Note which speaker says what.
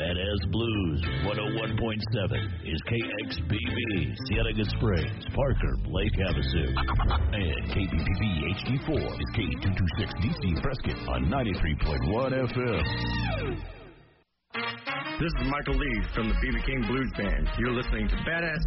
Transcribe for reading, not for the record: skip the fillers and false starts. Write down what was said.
Speaker 1: Badass Blues 101.7 is KXBB, Cienega Springs, Parker, Lake Havasu. And KBPB HD4 is K226DC Prescott on 93.1 FM.
Speaker 2: This is Michael Lee from the B.B. King Blues Band. You're listening to Badass